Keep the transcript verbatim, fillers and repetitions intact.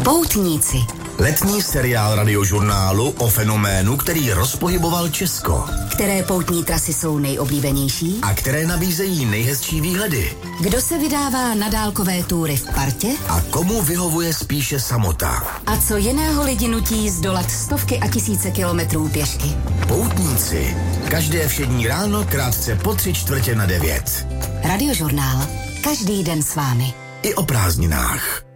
Poutníci. Letní seriál radiožurnálu o fenoménu, který rozpohyboval Česko. Které poutní trasy jsou nejoblíbenější? A které nabízejí nejhezčí výhledy? Kdo se vydává na dálkové túry v partě? A komu vyhovuje spíše samota? A co jiného lidi nutí zdolat stovky a tisíce kilometrů pěšky? Poutníci. Každé všední ráno krátce po tři čtvrtě na devět. Radiožurnál. Každý den s vámi. I o prázdninách.